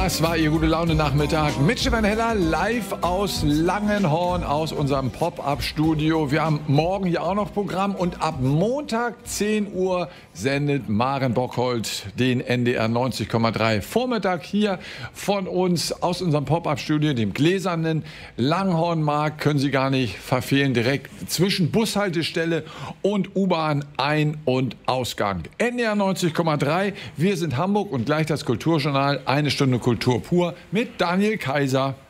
Das war Ihr Gute-Laune-Nachmittag mit Stefan Heller live aus Langenhorn, aus unserem Pop-Up-Studio. Wir haben morgen hier auch noch Programm und ab Montag 10 Uhr sendet Maren Bockholt den NDR 90,3 Vormittag hier von uns aus unserem Pop-Up-Studio, dem gläsernen Langhornmarkt. Können Sie gar nicht verfehlen, direkt zwischen Bushaltestelle und U-Bahn Ein- und Ausgang. NDR 90,3, wir sind Hamburg und gleich das Kulturjournal, eine Stunde Kultur pur mit Daniel Kaiser.